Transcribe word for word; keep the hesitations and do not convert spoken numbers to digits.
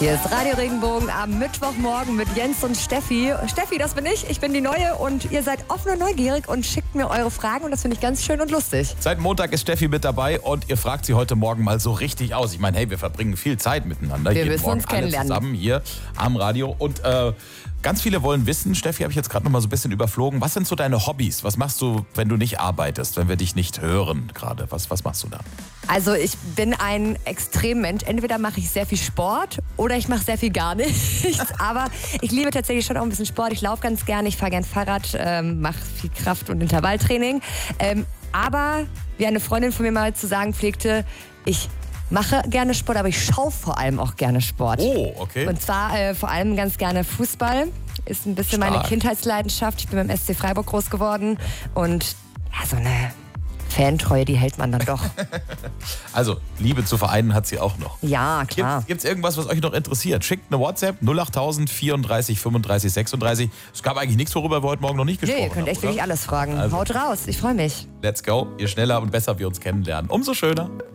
Hier ist Radio Regenbogen am Mittwochmorgen mit Jens und Steffi. Steffi, das bin ich. Ich bin die Neue und ihr seid offen und neugierig und schickt mir eure Fragen und das finde ich ganz schön und lustig. Seit Montag ist Steffi mit dabei und ihr fragt sie heute Morgen mal so richtig aus. Ich meine, hey, wir verbringen viel Zeit miteinander. Wir jeden müssen Morgen uns kennenlernen. alle zusammen hier am Radio und äh, ganz viele wollen wissen, Steffi, habe ich jetzt gerade noch mal so ein bisschen überflogen, was sind so deine Hobbys? Was machst du, wenn du nicht arbeitest, wenn wir dich nicht hören gerade? Was, was machst du da? Also ich bin ein Extremmensch. Entweder mache ich sehr viel Sport oder ich mache sehr viel gar nichts. Aber ich liebe tatsächlich schon auch ein bisschen Sport. Ich laufe ganz gerne, ich fahre gern Fahrrad, ähm, mache viel Kraft- und Intervalltraining. Ähm, aber wie eine Freundin von mir mal zu sagen pflegte, ich mache gerne Sport, aber ich schaue vor allem auch gerne Sport. Oh, okay. Und zwar äh, vor allem ganz gerne Fußball. Ist ein bisschen Stark. meine Kindheitsleidenschaft. Ich bin beim S C Freiburg groß geworden. Und ja, so eine Fantreue, die hält man dann doch. Also, Liebe zu vereinen hat sie auch noch. Ja, klar. Gibt es irgendwas, was euch noch interessiert? Schickt eine WhatsApp null acht tausend vierunddreißig fünfunddreißig sechsunddreißig. Es gab eigentlich nichts, worüber wir heute Morgen noch nicht gesprochen haben. Nee, ihr könnt echt oder? wirklich alles fragen. Also. Haut raus, ich freue mich. Let's go. Je schneller und besser wir uns kennenlernen, umso schöner.